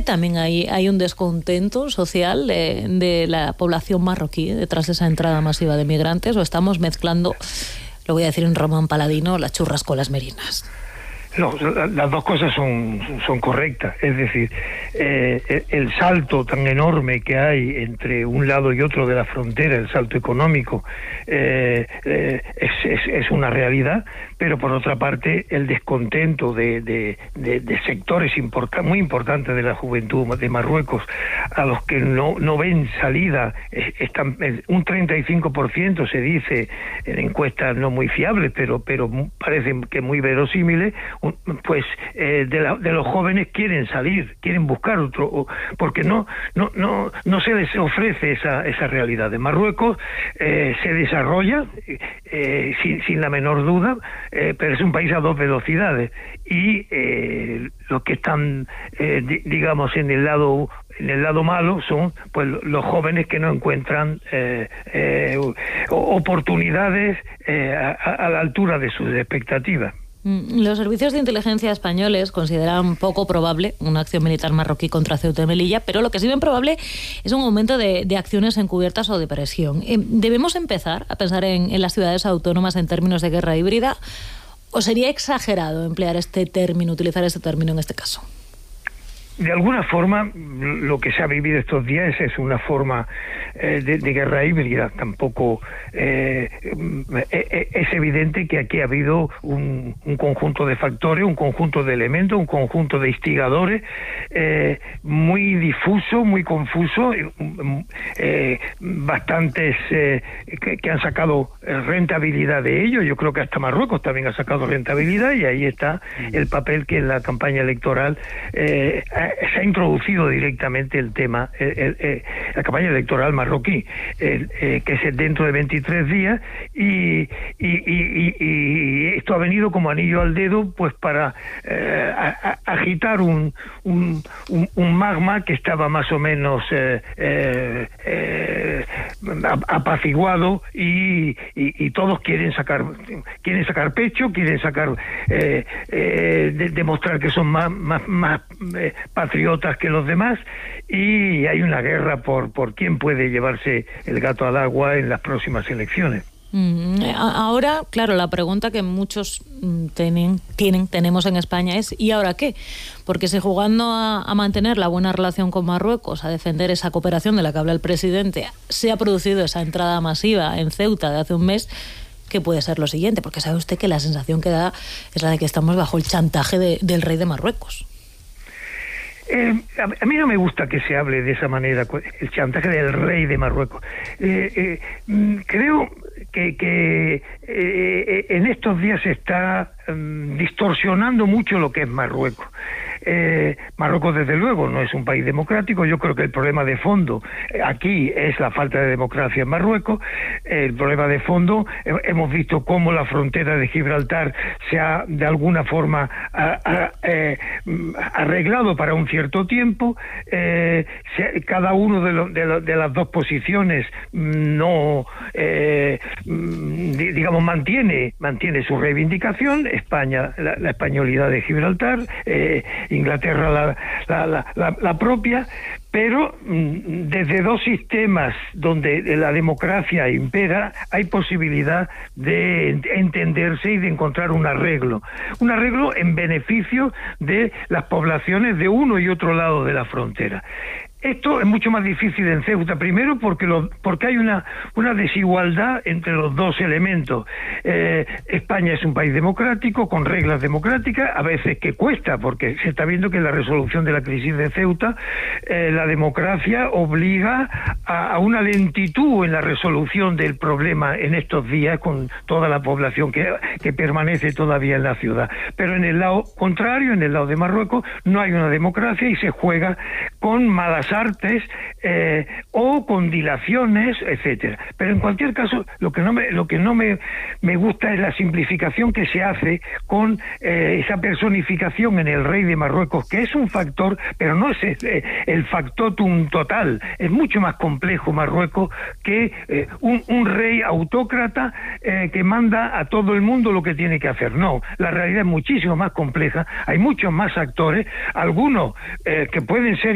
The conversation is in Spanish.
también hay un descontento social de la población marroquí detrás de esa entrada masiva de migrantes, o estamos mezclando, lo voy a decir en Román Paladino, las churras con las merinas? No, las dos cosas son correctas. Es decir, el salto tan enorme que hay entre un lado y otro de la frontera, el salto económico, es una realidad, pero por otra parte el descontento de sectores muy importantes de la juventud de Marruecos, a los que no ven salida, están un 35%, se dice en encuestas no muy fiables, pero parecen que muy verosímiles, pues de los jóvenes quieren salir, quieren buscar otro, porque no se les ofrece esa realidad. De Marruecos se desarrolla sin la menor duda, pero es un país a dos velocidades, y los que están digamos en el lado malo son pues los jóvenes que no encuentran oportunidades a la altura de sus expectativas. Los servicios de inteligencia españoles consideran poco probable una acción militar marroquí contra Ceuta y Melilla, pero lo que sí ven probable es un aumento de acciones encubiertas o de presión. ¿Debemos empezar a pensar en las ciudades autónomas en términos de guerra híbrida, o sería exagerado emplear utilizar este término en este caso? De alguna forma, lo que se ha vivido estos días es una forma de guerra híbrida. Tampoco es evidente que aquí ha habido un conjunto de factores, un conjunto de elementos, un conjunto de instigadores muy difuso, muy confuso, bastantes que han sacado rentabilidad de ello. Yo creo que hasta Marruecos también ha sacado rentabilidad, y ahí está el papel que en la campaña electoral se ha introducido directamente el tema, la campaña electoral marroquí, que es dentro de 23 días, y esto ha venido como anillo al dedo, pues para agitar un magma que estaba más o menos apaciguado, y todos quieren sacar pecho, quieren demostrar que son más patriotas que los demás, y hay una guerra por quién puede llevarse el gato al agua en las próximas elecciones. Ahora, claro, la pregunta que muchos tenemos en España es ¿y ahora qué? Porque si jugando a mantener la buena relación con Marruecos, a defender esa cooperación de la que habla el presidente, se ha producido esa entrada masiva en Ceuta de hace un mes, ¿qué puede ser lo siguiente? Porque sabe usted que la sensación que da es la de que estamos bajo el chantaje del rey de Marruecos. A mí no me gusta que se hable de esa manera, el chantaje del rey de Marruecos. Creo que en estos días se está distorsionando mucho lo que es Marruecos. Marruecos, desde luego, no es un país democrático. Yo creo que el problema de fondo aquí es la falta de democracia en Marruecos. El problema de fondo, hemos visto cómo la frontera de Gibraltar se ha de alguna forma arreglado para un cierto tiempo. Cada uno de las dos posiciones digamos mantiene su reivindicación. España, la españolidad de Gibraltar, Inglaterra la propia, pero desde dos sistemas donde la democracia impera, hay posibilidad de entenderse y de encontrar un arreglo en beneficio de las poblaciones de uno y otro lado de la frontera. Esto es mucho más difícil en Ceuta, primero porque hay una desigualdad entre los dos elementos. España es un país democrático, con reglas democráticas, a veces que cuesta, porque se está viendo que en la resolución de la crisis de Ceuta, la democracia obliga a una lentitud en la resolución del problema en estos días, con toda la población que permanece todavía en la ciudad. Pero en el lado contrario, en el lado de Marruecos, no hay una democracia y se juega con malas artes o con dilaciones, etcétera. Pero en cualquier caso, lo que no me gusta es la simplificación que se hace con esa personificación en el rey de Marruecos, que es un factor, pero no es el factotum total. Es mucho más complejo Marruecos que un rey autócrata que manda a todo el mundo lo que tiene que hacer. No, la realidad es muchísimo más compleja, hay muchos más actores, algunos que pueden ser